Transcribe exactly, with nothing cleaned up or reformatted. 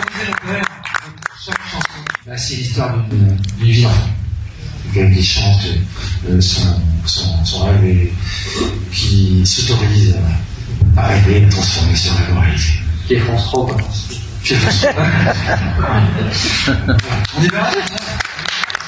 chaque chanson, bah, c'est l'histoire d'une vie d'enfant. Qui chante euh, son, son, son rêve et qui s'autorise à rêver, à transformer ce rêve en réalité. Qui est France trois, quoi. Qui est France trois. On y va.